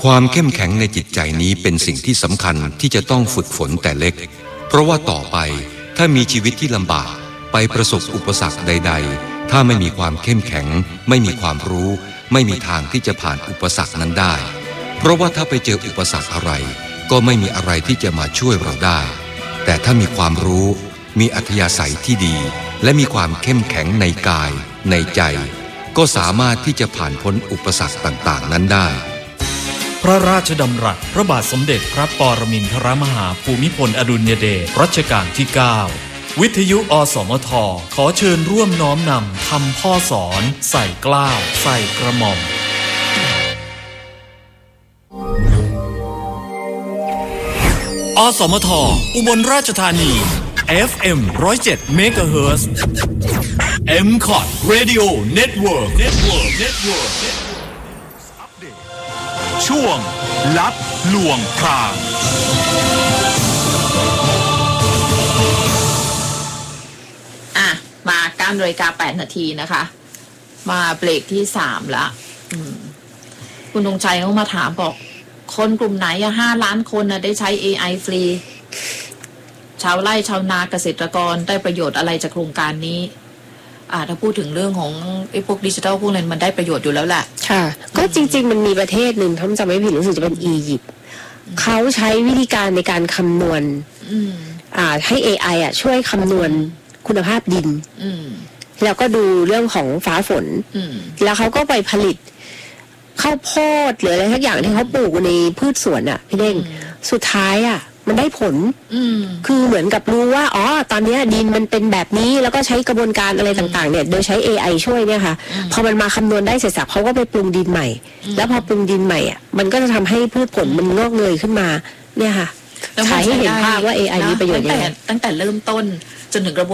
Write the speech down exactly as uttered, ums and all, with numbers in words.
ความเข้มแข็งในจิตใจนี้เป็นสิ่งที่สำคัญที่จะต้องฝึกฝนแต่เล็กเพราะว่าต่อไปถ้ามีชีวิตที่ลำบากไปประสบอุปสรรคใดๆถ้าไม่มีความเข้มแข็งไม่มีความรู้ไม่มีทางที่จะผ่านอุปสรรคนั้นได้เพราะว่าถ้าไปเจออุปสรรคอะไรก็ไม่มีอะไรที่จะมาช่วยเราได้แต่ถ้ามีความรู้มีอัธยาศัยที่ดีและมีความเข้มแข็งในกายในใจก็สามารถที่จะผ่านพ้นอุปสรรคต่างๆนั้นได้พระราชดำรัสพระบาทสมเด็จพระปรมินทรมหาภูมิพลอดุลยเดชรัชกาลที่เก้าวิทยุอสมทขอเชิญร่วมน้อมนำคำพ่อสอนใส่เกล้าใส่กระหม่อมอสมทอุบลราชธานี เอฟ เอ็ม หนึ่งร้อยเจ็ด เมกะเฮิรตซ์ เอ็ม คอท Radio Network Network Network ช่วงลับลวงพรางอ่ะมาเก้านาฬิกาแปดนาทีนะคะมาเบรกที่สามละคุณธงชัยเขามาถามบอกคนกลุ่มไหนอะห้าล้านคนอะได้ใช้ เอ ไอ ฟรีชาวไร่ชาวนาเกษตรกรได้ประโยชน์อะไรจากโครงการนี้อ่าถ้าพูดถึงเรื่องของไอ้พวกดิจิทัลพวกนั้นมันได้ประโยชน์อยู่แล้วแหละค่ะก็จริงๆมันมีประเทศหนึ่งถ้าจำไม่ผิดรู้สึกจะเป็นอียิปต์เขาใช้วิธีการในการคำนวณอ่าให้ เอ ไอ อ่ะช่วยคำนวณคุณภาพดินแล้วก็ดูเรื่องของฟ้าฝนแล้วเขาก็ไปผลิตข้าวโพดหรืออะไรทักอย่างที่เขาปลูกในพืชสวนอ่ะพี่เด้งสุดท้ายอ่ะมันได้ผลคือเหมือนกับรู้ว่าอ๋อตอนนี้ดินมันเป็นแบบนี้แล้วก็ใช้กระบวนการอะไรต่างๆเนี่ยโดยใช้ เอ ไอ ช่วยเนี่ยค่ะพอมันมาคำนวณได้เสร็จสับเขาก็ไปปรุงดินใหม่แล้วพอปรุงดินใหม่อ่ะมันก็จะทำให้พืชผลมันงอกเงยขึ้นมาเนี่ยค่ะใช้ให้เห็นภาพว่า เอ ไอ มีประโยชน์ยังไงตั้งแต่เริ่มต้นจนถึงกระบวน